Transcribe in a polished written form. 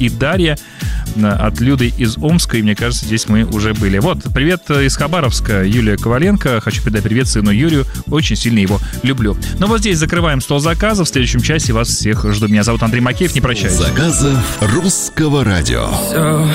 и Дарья от Люды из Омска. И мне кажется, здесь мы уже были. Вот, привет из Хабаровска, Юлия Коваленко. Хочу передать привет сыну Юрию. Очень сильно его люблю. Ну вот здесь закрываем стол заказов. В следующем часе вас всех жду. Меня зовут Андрей Макеев. Не прощаюсь. Заказов Русского радио.